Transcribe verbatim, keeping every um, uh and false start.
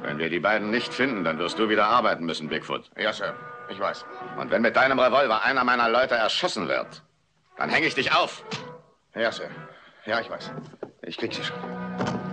Wenn wir die beiden nicht finden, dann wirst du wieder arbeiten müssen, Bigfoot. Ja, Sir. Ich weiß. Und wenn mit deinem Revolver einer meiner Leute erschossen wird, dann hänge ich dich auf. Ja, Sir. Ja, ich weiß. Ich krieg sie schon.